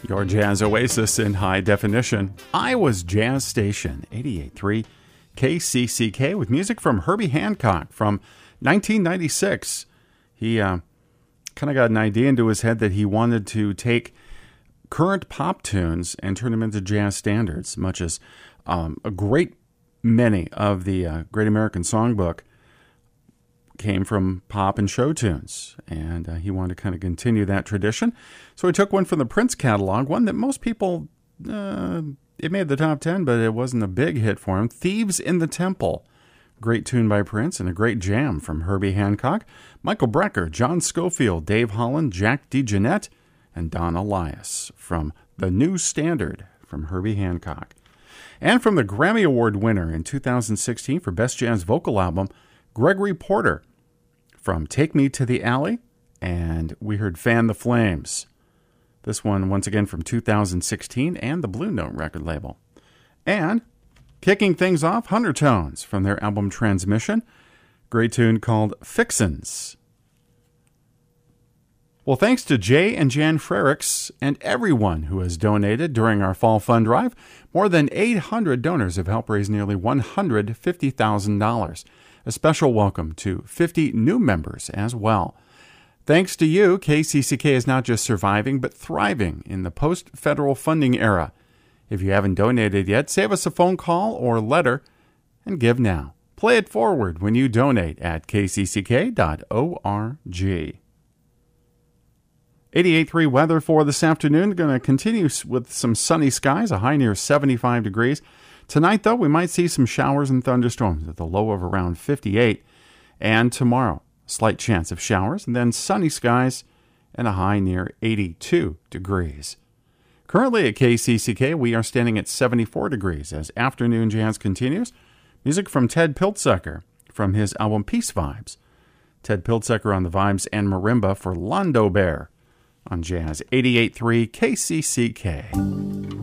Your jazz oasis in high definition. Iowa's Jazz Station, 88.3 KCCK, with music from Herbie Hancock from 1996. He kind of got an idea into his head that he wanted to take current pop tunes and turn them into jazz standards, much as a great many of the Great American Songbook came from pop and show tunes, and he wanted to kind of continue that tradition. So he took one from the Prince catalog, one that most people, it made the top 10, but it wasn't a big hit for him. Thieves in the Temple. Great tune by Prince and a great jam from Herbie Hancock, Michael Brecker, John Scofield, Dave Holland, Jack DeJohnette, and Don Elias from The New Standard from Herbie Hancock. And from the Grammy Award winner in 2016 for Best Jazz Vocal Album, Gregory Porter from Take Me to the Alley, and we heard Fan the Flames. This one, once again, from 2016 and the Blue Note record label. And kicking things off, Huntertones from their album Transmission. Great tune called Fixins. Well, thanks to Jay and Jan Frericks and everyone who has donated during our fall fund drive. More than 800 donors have helped raise nearly $150,000. A special welcome to 50 new members as well. Thanks to you, KCCK is not just surviving, but thriving in the post-federal funding era. If you haven't donated yet, save us a phone call or letter and give now. Play it forward when you donate at kcck.org. 88.3 weather for this afternoon. Going to continue with some sunny skies, a high near 75 degrees. Tonight, though, we might see some showers and thunderstorms with a low of around 58. And tomorrow, slight chance of showers, and then sunny skies and a high near 82 degrees. Currently at KCCK, we are standing at 74 degrees as afternoon jazz continues. Music from Ted Piltzecker from his album Peace Vibes. Ted Piltzecker on the vibes and marimba for Londo Bear on Jazz 88.3 KCCK.